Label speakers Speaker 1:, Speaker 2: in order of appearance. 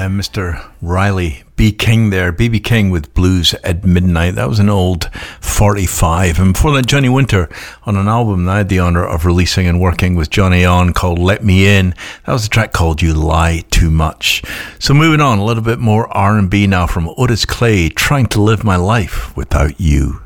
Speaker 1: Mr. Riley B. King there, BB King with Blues at Midnight. That was an old 45. And before that, Johnny Winter on an album that I had the honour of releasing and working with Johnny on called Let Me In. That was a track called You Lie Too Much. So moving on, a little bit more R&B now from Otis Clay, Trying to Live My Life Without You.